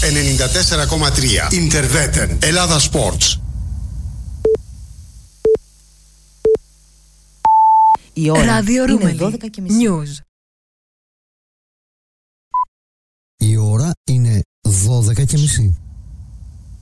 94,3. Ιντερβέτεν. Ελλάδα Sports. Η ώρα Ραδιορούμενη. είναι 12:30. News. Η ώρα είναι 12:30.